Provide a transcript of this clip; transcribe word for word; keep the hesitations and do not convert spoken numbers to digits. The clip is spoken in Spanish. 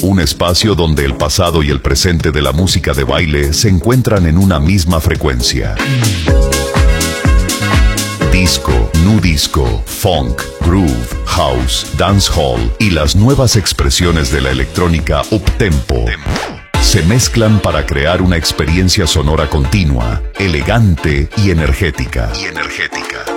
Un espacio donde el pasado y el presente de la música de baile se encuentran en una misma frecuencia. Disco, nu disco, funk, groove, house, dancehall y las nuevas expresiones de la electrónica uptempo se mezclan para crear una experiencia sonora continua, elegante y energética. Y energética.